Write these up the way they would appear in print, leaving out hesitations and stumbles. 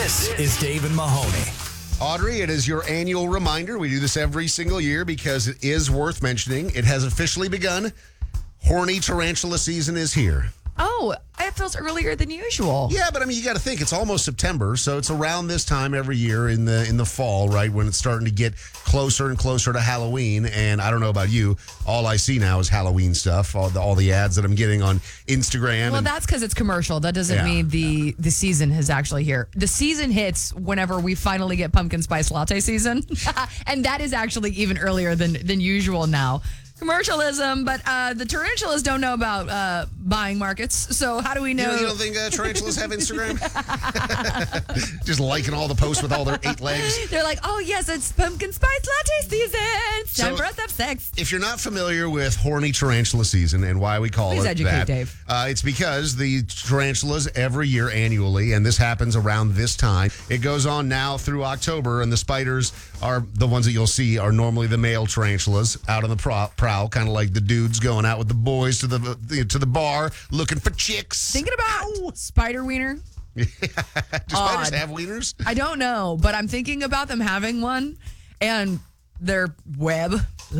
This is Dave and Mahoney. Audrey, it is your annual reminder. We do this every single year because it is worth mentioning. It has officially begun. Horny tarantula season is here. Oh, it feels earlier than usual. Yeah, but I mean, you got to think it's almost September, so it's around this time every year in the fall, right, when it's starting to get closer and closer to Halloween. And I don't know about you, all I see now is Halloween stuff. All the ads that I'm getting on Instagram. Well, that's because it's commercial. That doesn't mean the season is actually here. The season hits whenever we finally get pumpkin spice latte season, and that is actually even earlier than usual now. Commercialism, but the tarantulas don't know about buying markets. So how do we know? You don't think tarantulas have Instagram? Just liking all the posts with all their 8 legs. They're like, oh yes, it's pumpkin spice latte season. It's time for us to have sex. If you're not familiar with horny tarantula season and why we call Please it educate that, Dave. It's because the tarantulas every year annually, and this happens around this time. It goes on now through October, and the spiders are the ones that you'll see are normally the male tarantulas out on the prowl, kind of like the dudes going out with the boys to the bar looking for chicks. Thinking about spider wiener. Do spiders have wieners? I don't know, but I'm thinking about them having one and their web.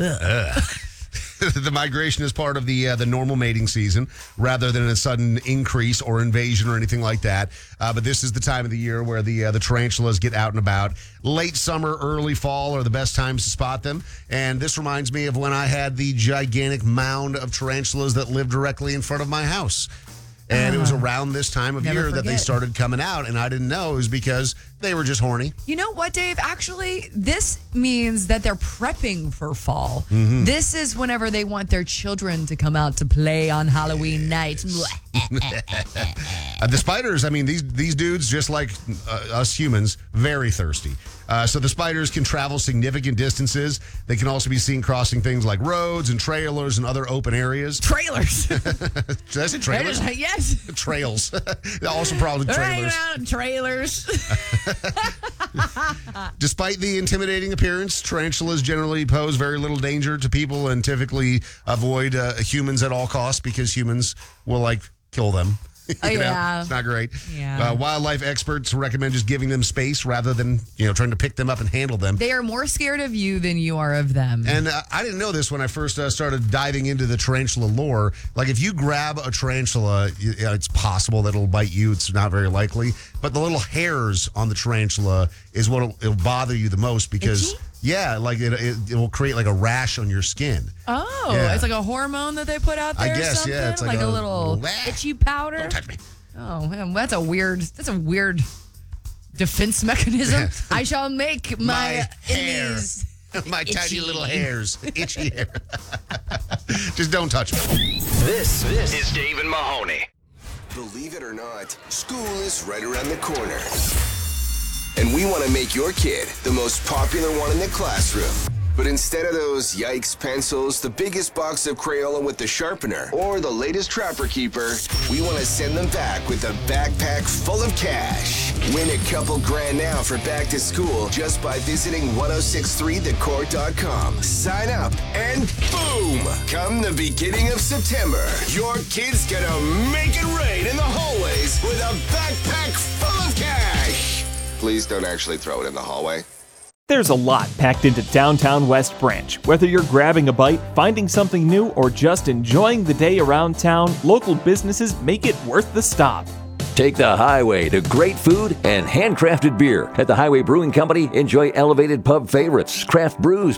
The migration is part of the normal mating season rather than a sudden increase or invasion or anything like that. But this is the time of the year where the tarantulas get out and about. Late summer, early fall are the best times to spot them. And this reminds me of when I had the gigantic mound of tarantulas that lived directly in front of my house. And it was around this time of year that they started coming out, and I didn't know it was because they were just horny. You know what, Dave? Actually, this means that they're prepping for fall. Mm-hmm. This is whenever they want their children to come out to play on Halloween night. The spiders, I mean, these dudes, just like us humans, very thirsty. So the spiders can travel significant distances. They can also be seen crossing things like roads and trailers and other open areas. Trailers. Did I say trailers? Yes. Trails. Also probably trailers. Trailers. Despite the intimidating appearance, tarantulas generally pose very little danger to people and typically avoid humans at all costs because humans will, kill them. Yeah. It's not great. Yeah. Wildlife experts recommend just giving them space rather than, trying to pick them up and handle them. They are more scared of you than you are of them. And I didn't know this when I first started diving into the tarantula lore. Like, if you grab a tarantula, it's possible that it'll bite you. It's not very likely. But the little hairs on the tarantula is what it'll bother you the most because... Itchy? Yeah, it will create like a rash on your skin. Oh, yeah. It's like a hormone that they put out there. I guess, or something? yeah, it's like a little itchy powder. Don't touch me. Oh, man, that's a weird defense mechanism. I shall make my enemies my itchy. tiny little hairs itchy hair. Just don't touch me. This is Dave and Mahoney. Believe it or not, school is right around the corner. And we want to make your kid the most popular one in the classroom. But instead of those yikes pencils, the biggest box of Crayola with the sharpener, or the latest Trapper Keeper, we want to send them back with a backpack full of cash. Win a couple grand now for back to school just by visiting 1063thecourt.com. Sign up and boom! Come the beginning of September, your kid's gonna make it rain in the hallways with a backpack full of cash. Please don't actually throw it in the hallway. There's a lot packed into downtown West Branch. Whether you're grabbing a bite, finding something new, or just enjoying the day around town, local businesses make it worth the stop. Take the highway to great food and handcrafted beer. At the Highway Brewing Company, enjoy elevated pub favorites, craft brews,